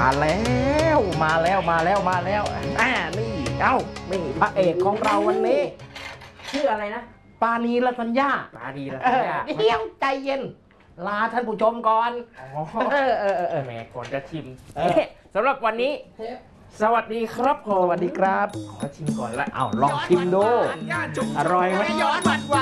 แล้วมาแล้วนี่นี่พระเอกของเราวันนี้ชื่ออะไรนะปานีละสัญญาเดี๋ยวใจเย็นลาท่านผู้ชมก่อนแหมก่อนจะชิมสำหรับวันนี้สวัสดีครับผมสวัสดีครับขอชิมก่อนละลองชิมดูอร่อยไหมย้อนหวาน